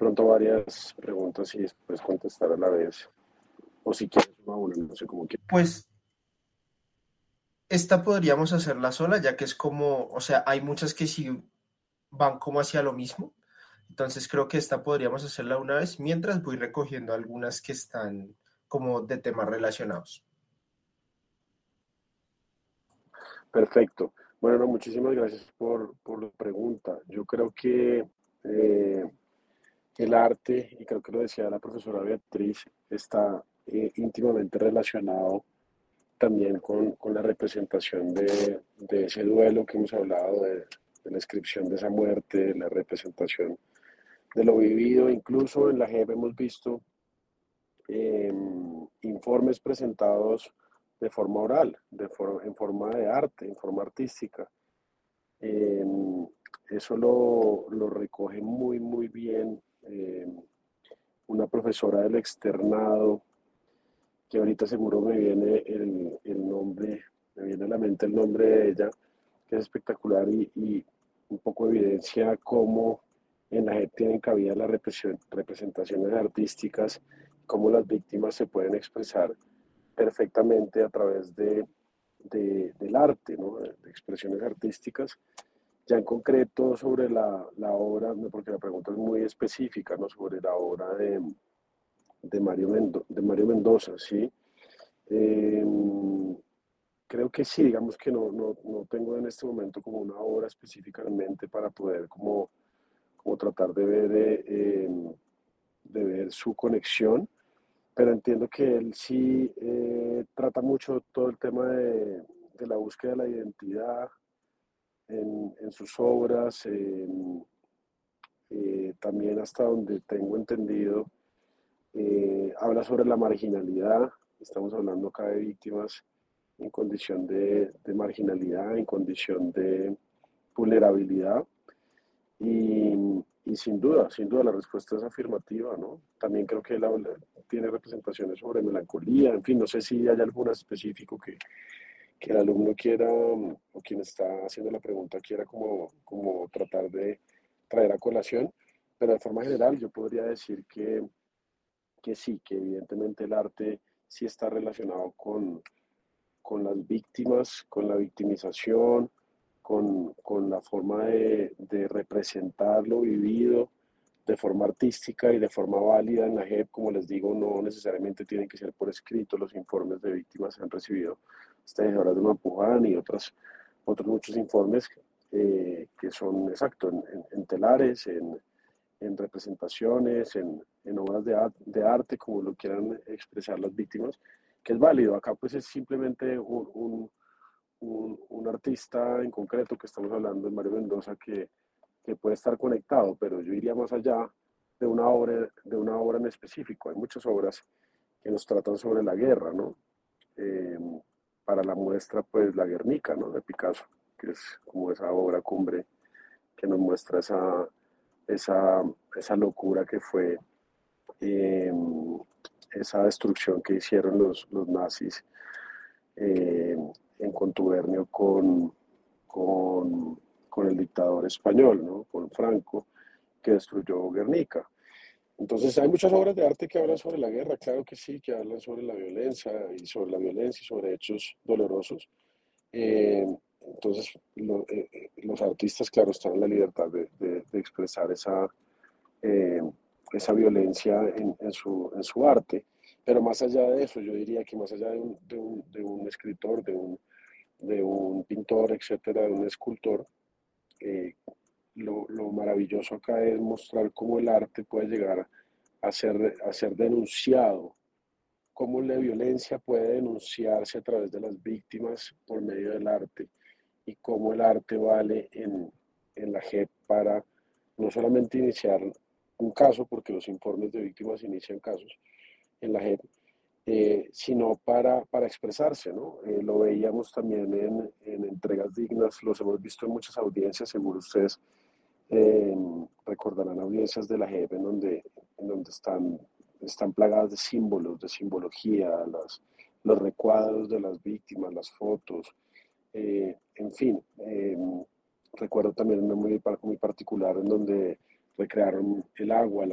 pronto varias preguntas y después contestar a la vez. O si quieres una a una, no sé cómo quieres. Pues esta podríamos hacerla sola, ya que es como, o sea, hay muchas que sí van como hacia lo mismo. Entonces creo que esta podríamos hacerla una vez mientras voy recogiendo algunas que están como de temas relacionados. Perfecto. Bueno, no, muchísimas gracias por la pregunta. Yo creo que eh, el arte, y creo que lo decía la profesora Beatriz, está íntimamente relacionado también con la representación de ese duelo que hemos hablado, de la descripción de esa muerte, de la representación de lo vivido. Incluso en la JEP hemos visto eh, informes presentados de forma oral, en forma de arte, en forma artística. Eh, Eso lo recoge muy, muy bien una profesora del externado, que ahorita seguro me viene el nombre, me viene a la mente el nombre de ella, que es espectacular y un poco evidencia cómo en la JEP tienen cabida las representaciones artísticas, cómo las víctimas se pueden expresar perfectamente a través del arte, ¿no? De expresiones artísticas. Ya en concreto sobre la obra, no, porque la pregunta es muy específica, ¿no? Sobre la obra de Mario Mendoza, ¿sí? Eh, Creo que sí, digamos que no tengo en este momento como una obra específicamente para poder como tratar de ver su conexión, pero entiendo que él sí trata mucho todo el tema de la búsqueda de la identidad en sus obras, también hasta donde tengo entendido, habla sobre la marginalidad. Estamos hablando acá de víctimas en condición de marginalidad, en condición de vulnerabilidad. Y sin duda la respuesta es afirmativa, ¿no? También creo que él tiene representaciones sobre melancolía, en fin, no sé si hay alguna específico que el alumno quiera, o quien está haciendo la pregunta quiera como tratar de traer a colación, pero de forma general yo podría decir que sí, que evidentemente el arte sí está relacionado con las víctimas, con la victimización, con la forma de representar lo vivido de forma artística y de forma válida en la JEP. Como les digo, no necesariamente tienen que ser por escrito. Los informes de víctimas han recibido ustedes ahora de Mampuján y otros muchos informes que son, exacto, en telares, en representaciones, en obras de arte, como lo quieran expresar las víctimas, que es válido. Acá pues es simplemente un artista en concreto que estamos hablando de Mario Mendoza que puede estar conectado, pero yo iría más allá de una obra en específico. Hay muchas obras que nos tratan sobre la guerra, ¿no? Eh, para la muestra, pues La Guernica, ¿no? De Picasso, que es como esa obra cumbre que nos muestra esa, esa locura que fue eh, esa destrucción que hicieron los nazis eh, en contubernio con el dictador español, ¿no? Con Franco, que destruyó Guernica. Entonces hay muchas obras de arte que hablan sobre la guerra, claro que sí, que hablan sobre la violencia y sobre hechos dolorosos. Eh, entonces los artistas, claro, están en la libertad de expresar eh, esa violencia en su arte. Pero más allá de eso, yo diría que más allá de un escritor, de un pintor, etcétera, de un escultor, eh, lo maravilloso acá es mostrar cómo el arte puede llegar a ser denunciado, cómo la violencia puede denunciarse a través de las víctimas por medio del arte y cómo el arte vale en la JEP para no solamente iniciar un caso, porque los informes de víctimas inician casos en la JEP, sino para expresarse, ¿no? Lo veíamos también en entregas dignas, los hemos visto en muchas audiencias, seguro ustedes eh, recordarán audiencias de la JEP en donde están plagadas de símbolos, de simbología, los recuadros de las víctimas, las fotos, en fin. Recuerdo también una muy particular en donde recrearon el agua,